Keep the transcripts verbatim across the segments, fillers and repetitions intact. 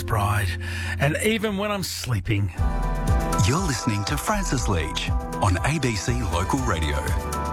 Princess Bride, and even when I'm sleeping. You're listening to Francis Leach on A B C Local Radio.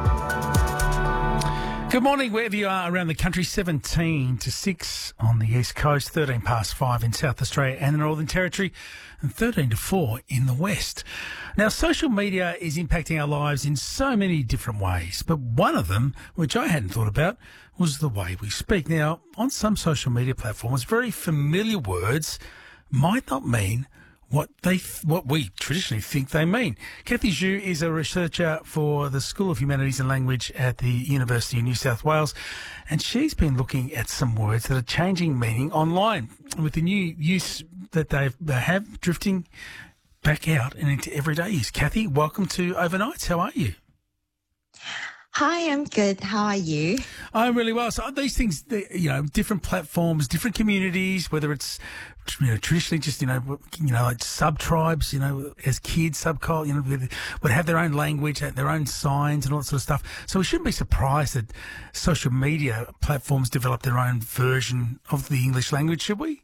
Good morning, wherever you are around the country. seventeen to six on the East Coast, thirteen past five in South Australia and the Northern Territory, and thirteen to four in the West. Now, social media is impacting our lives in so many different ways, but one of them, which I hadn't thought about, was the way we speak. Now, on some social media platforms, very familiar words might not mean what they, th- what we traditionally think they mean. Kathy Zhu is a researcher for the School of Humanities and Language at the University of New South Wales, and she's been looking at some words that are changing meaning online with the new use that they've, they have drifting back out and into everyday use. Kathy, welcome to Overnights. How are you? Hi, I'm good. How are you? I'm really well. So these things, they, you know, different platforms, different communities, whether it's, you know, traditionally just, you know, you know, like sub-tribes, you know, as kids, sub-culture, you know, would have their own language, their own signs and all that sort of stuff. So we shouldn't be surprised that social media platforms develop their own version of the English language, should we?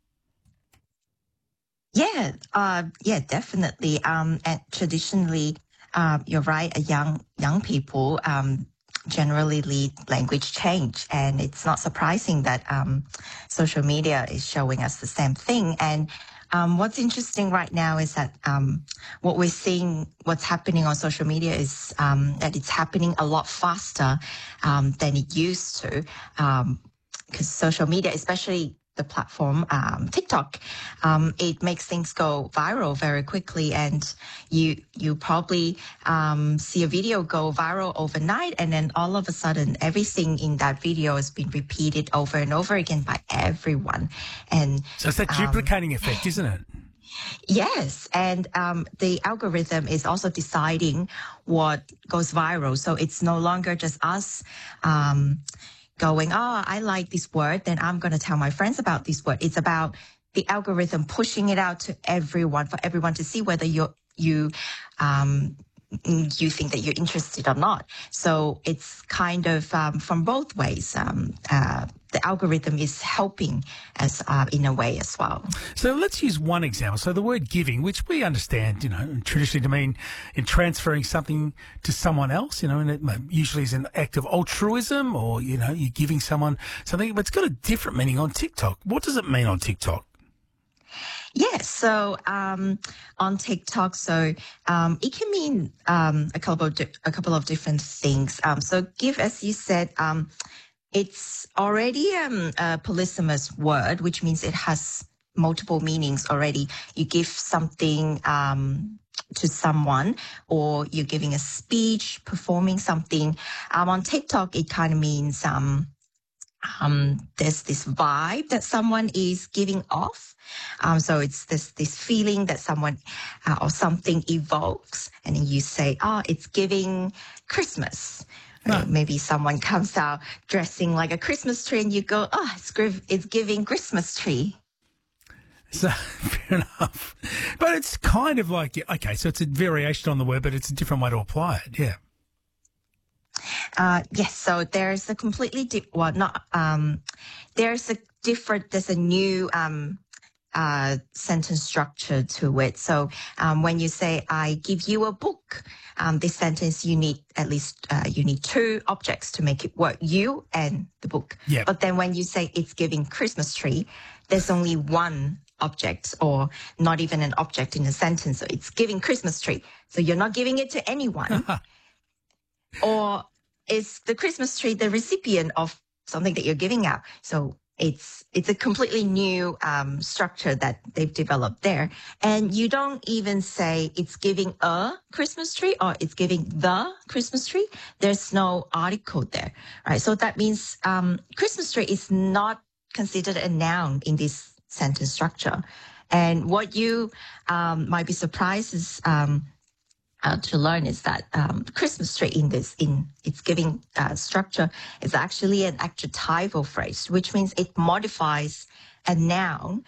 Yeah, uh, yeah, definitely. Um, and traditionally, Um, you're right. Young young people um, generally lead language change, and it's not surprising that um, social media is showing us the same thing. And um, what's interesting right now is that um, what we're seeing, what's happening on social media is um, that it's happening a lot faster um, than it used to, because social media, especially the platform um, TikTok, um, it makes things go viral very quickly, and you you probably um, see a video go viral overnight, and then all of a sudden everything in that video has been repeated over and over again by everyone. And so it's that duplicating um, effect, isn't it? Yes, and um, the algorithm is also deciding what goes viral, so it's no longer just us Um, going, oh, I like this word, then I'm going to tell my friends about this word. It's about the algorithm pushing it out to everyone, for everyone to see whether you're, you um, you think that you're interested or not. So it's kind of um, from both ways. Um, uh, the algorithm is helping us uh, in a way as well. So let's use one example. So the word giving, which we understand, you know, traditionally to mean in transferring something to someone else, you know, and it usually is an act of altruism, or, you know, you're giving someone something, but it's got a different meaning on TikTok. What does it mean on TikTok? Yes, so um, on TikTok, so um, it can mean um, a couple of di- a couple of different things. Um, so give, as you said, um, it's already um, a polysemous word, which means it has multiple meanings already. You give something um, to someone, or you're giving a speech, performing something. Um, on TikTok, it kind of means um, um, there's this vibe that someone is giving off. Um, so it's this this feeling that someone uh, or something evokes, and then you say, oh, it's giving Christmas. No. Uh, maybe someone comes out dressing like a Christmas tree, and you go, oh, it's, gr- it's giving Christmas tree. So, fair enough. But it's kind of like, okay, so it's a variation on the word, but it's a different way to apply it, yeah. Uh, yes, so there's a completely, di- well, not, um, there's a different, there's a new um, uh, sentence structure to it. So um, when you say, I give you a book, um, this sentence, you need at least, uh, you need two objects to make it work, you and the book. Yep. But then when you say it's giving Christmas tree, there's only one object, or not even an object in a sentence. So it's giving Christmas tree. So you're not giving it to anyone. Or is the Christmas tree the recipient of something that you're giving out? So it's it's a completely new um, structure that they've developed there. And you don't even say it's giving a Christmas tree or it's giving the Christmas tree. There's no article there, right? So that means um, Christmas tree is not considered a noun in this sentence structure. And what you um, might be surprised is um, Uh, to learn is that um, Christmas tree in this in its giving uh, structure is actually an adjectival phrase, which means it modifies a noun